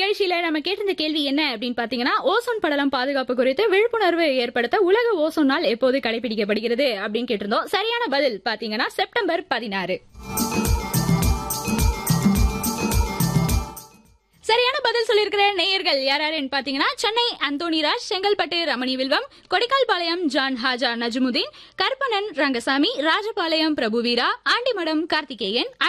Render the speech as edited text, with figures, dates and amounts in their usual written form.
நிகழ்ச்சியில நம்ம கேட்டிருந்த கேள்வி என்ன அப்படின்னு பாத்தீங்கன்னா, ஓசோன் படலம் பாதுகாப்பு குறித்து விழிப்புணர்வு ஏற்படுத்த உலக ஓசோன் நாள் எப்போது கடைபிடிக்கப்படுகிறது அப்படின்னு கேட்டிருந்தோம். சரியான பதில் பாத்தீங்கன்னா செப்டம்பர் 16. சரியான பதில் சொல்லியிருக்கிற நேயர்கள் யாராருன்னு பாத்தீங்கன்னா, சென்னை அந்தோணிராஜ், செங்கல்பட்டு ரமணி வில்வம், கொடிக்கால்பாளையம் ஜான் ஹாஜா நஜ்முதீன், கருப்பணன் ரங்கசாமி, ராஜபாளையம் பிரபுவீரா, ஆண்டிமடம் கார்த்திகேயன்,